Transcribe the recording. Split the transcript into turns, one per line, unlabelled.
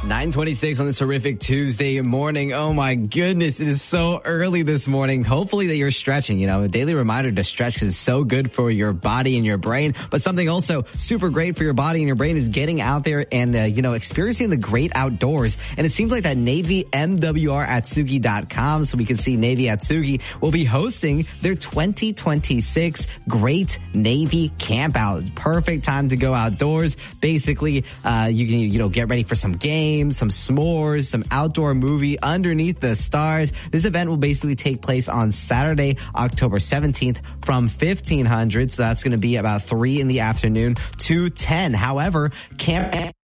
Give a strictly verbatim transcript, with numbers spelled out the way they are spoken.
nine twenty-six on this terrific Tuesday morning. Oh my goodness, it is so early this morning. Hopefully that you're stretching, you know, a daily reminder to stretch because it's so good for your body and your brain. But something also super great for your body and your brain is getting out there and, uh, you know, experiencing the great outdoors. And it seems like that Navy M W R Atsugi dot com, so we can see Navy Atsugi will be hosting their twenty twenty-six Great Navy Camp Out. Perfect time to go outdoors. Basically, uh, you can, you know, get ready for some games, some s'mores, some outdoor movie underneath the stars. This event will basically take place on Saturday, October seventeenth from fifteen hundred. So that's going to be about three in the afternoon to ten. However, camp